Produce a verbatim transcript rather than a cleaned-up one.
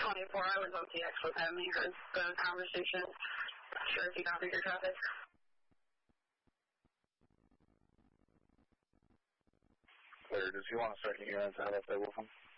twenty-four hours O T X with him. He heard the conversation. Not sure if he copied your traffic. Clear. Does he want to start your units out up there with him?